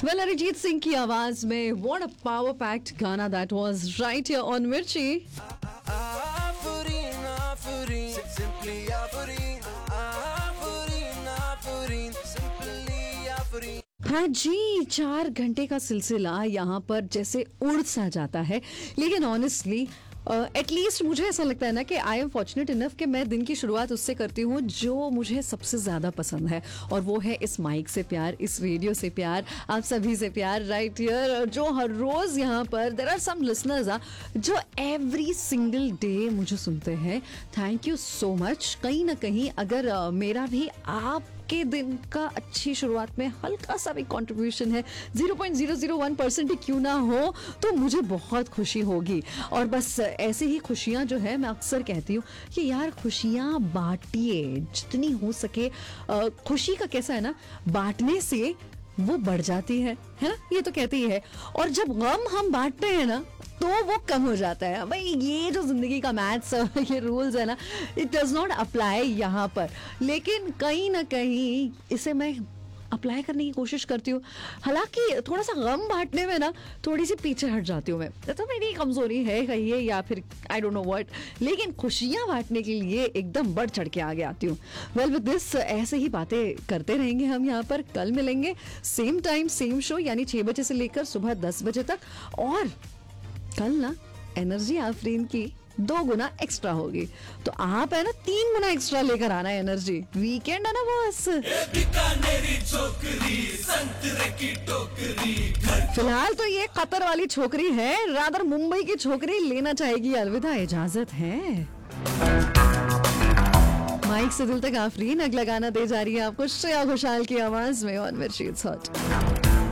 Well Arijit Singh की आवाज में व्हाट अ पावर पैक्ड गाना that was right here on मिर्ची। Afurin, Afurin, simply Afurin, Afurin, Afurin, simply Afurin. हाँ जी, 4 घंटे का सिलसिला यहाँ पर जैसे उड़ सा जाता है, लेकिन ऑनेस्टली एटलीस्ट मुझे ऐसा लगता है ना कि आई एम फॉर्चुनेट इनफ कि मैं दिन की शुरुआत उससे करती हूँ जो मुझे सबसे ज़्यादा पसंद है, और वो है इस माइक से प्यार, इस रेडियो से प्यार, आप सभी से प्यार राइट हियर, जो हर रोज़ यहाँ पर देयर आर सम लिसनर्स जो एवरी सिंगल डे मुझे सुनते हैं। Thank you so much. कहीं ना कहीं अगर मेरा भी आप के दिन का अच्छी शुरुआत में हल्का सा भी कंट्रीब्यूशन है, 0.001% ही क्यों ना हो, तो मुझे बहुत खुशी होगी। और बस ऐसे ही खुशियां जो है, मैं अक्सर कहती हूँ कि यार खुशियां बांटिए जितनी हो सके। खुशी का कैसा है ना, बांटने से वो बढ़ जाती है ना, ये तो कहती ही है। और जब गम हम बांटते हैं ना तो वो कम हो जाता है। भाई ये जो जिंदगी का मैथ्स ये रूल्स है ना, इट डज नॉट अप्लाई यहाँ पर, लेकिन कहीं ना कहीं इसे मैं अप्लाई करने की कोशिश करती हूँ। हालांकि थोड़ा सा गम बांटने में ना थोड़ी सी पीछे हट जाती हूँ मैं, तो मेरी कमजोरी है कहिए या फिर आई डोंट नो व्हाट, लेकिन खुशियाँ बांटने के लिए एकदम बढ़ चढ़ के आगे आती हूँ। वेल विद दिस ऐसे ही बातें करते रहेंगे हम यहाँ पर। कल मिलेंगे सेम टाइम सेम शो, यानी 6 बजे से लेकर सुबह 10 बजे तक। और कल ना एनर्जी आफरीन की 2 गुना एक्स्ट्रा होगी, तो आप है ना 3 गुना एक्स्ट्रा लेकर आना है एनर्जी। वीकेंड है ना बॉस। फिलहाल तो ये कतर वाली छोकरी है, रादर मुंबई की छोकरी लेना चाहेगी अलविदा, इजाजत है। माइक से दिल तक आफरीन अगला गाना दे जा रही है आपको श्रेया घोषाल की आवाज में ऑन मिर्ची इट्स हॉट।